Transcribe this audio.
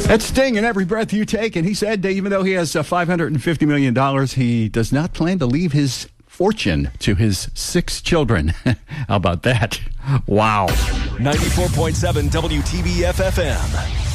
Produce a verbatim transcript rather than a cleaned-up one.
That's Sting in Every Breath You Take. And he said, even though he has uh, five hundred fifty million dollars, he does not plan to leave his fortune to his six children. How about that? Wow. ninety-four point seven W T B F F M.